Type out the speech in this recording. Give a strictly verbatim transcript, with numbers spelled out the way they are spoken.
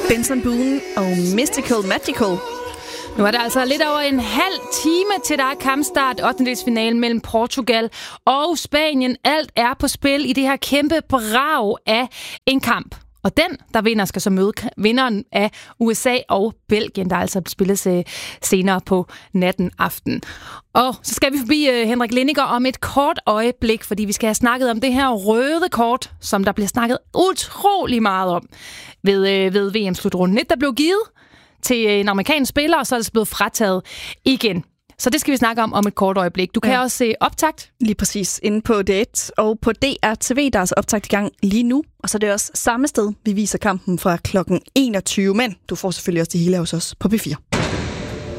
Benson Boone og Mystical Magical. Nu er der altså lidt over en halv time til der er kampstart, ottendedelsfinalen mellem Portugal og Spanien. Alt er på spil i det her kæmpe brag af en kamp. Og den, der vinder, skal så møde vinderen af U S A og Belgien, der altså spilles senere på natten aften. Og så skal vi forbi uh, Henrik Lindiger om et kort øjeblik, fordi vi skal have snakket om det her røde kort, som der bliver snakket utrolig meget om ved, uh, ved V M-slutrunden. Et, der blev givet til en amerikansk spiller, og så er det blevet frataget igen. Så det skal vi snakke om om et kort øjeblik. Du kan ja. også se optakt. Lige præcis. Inde på D et og på D R T V, der er altså optakt i gang lige nu. Og så er det også samme sted, vi viser kampen fra klokken enogtyve. Men du får selvfølgelig også det hele hos os på P fire.